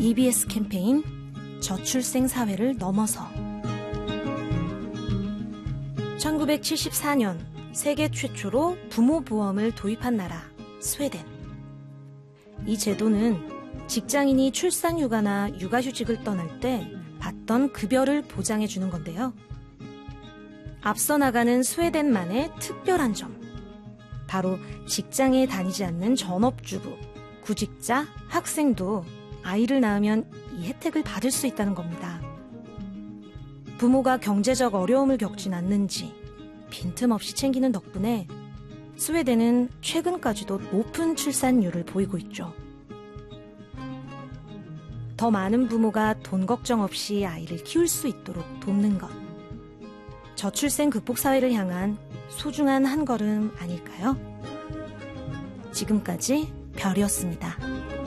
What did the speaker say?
EBS 캠페인 저출생 사회를 넘어서 1974년 세계 최초로 부모 보험을 도입한 나라 스웨덴. 이 제도는 직장인이 출산휴가나 육아휴직을 떠날 때 받던 급여를 보장해주는 건데요. 앞서 나가는 스웨덴만의 특별한 점, 바로 직장에 다니지 않는 전업주부, 구직자, 학생도 아이를 낳으면 이 혜택을 받을 수 있다는 겁니다. 부모가 경제적 어려움을 겪진 않는지 빈틈없이 챙기는 덕분에 스웨덴은 최근까지도 높은 출산율을 보이고 있죠. 더 많은 부모가 돈 걱정 없이 아이를 키울 수 있도록 돕는 것. 저출생 극복 사회를 향한 소중한 한 걸음 아닐까요? 지금까지 별이었습니다.